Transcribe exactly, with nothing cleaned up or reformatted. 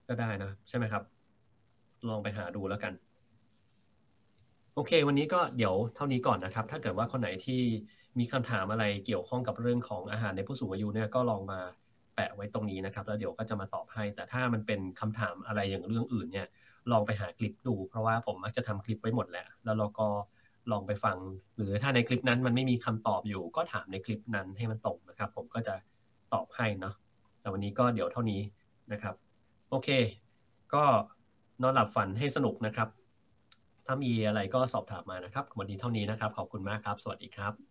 ก็ได้นะใช่ไหมครับลองไปหาดูแล้วกันโอเควันนี้ก็เดี๋ยวเท่านี้ก่อนนะครับถ้าเกิดว่าคนไหนที่มีคำถามอะไรเกี่ยวข้องกับเรื่องของอาหารในผู้สูงอายุเนี่ยก็ลองมาแปะไว้ตรงนี้นะครับแล้วเดี๋ยวก็จะมาตอบให้แต่ถ้ามันเป็นคำถามอะไรอย่างเรื่องอื่นเนี่ยลองไปหาคลิปดูเพราะว่าผมมักจะทำคลิปไว้หมดแหละแล้วเราก็ลองไปฟังหรือถ้าในคลิปนั้นมันไม่มีคำตอบอยู่ก็ถามในคลิปนั้นให้มันตรงนะครับผมก็จะตอบให้เนาะแต่วันนี้ก็เดี๋ยวเท่านี้นะครับโอเคก็นอนหลับฝันให้สนุกนะครับถ้ามีอะไรก็สอบถามมานะครับวันนี้เท่านี้นะครับขอบคุณมากครับสวัสดีครับ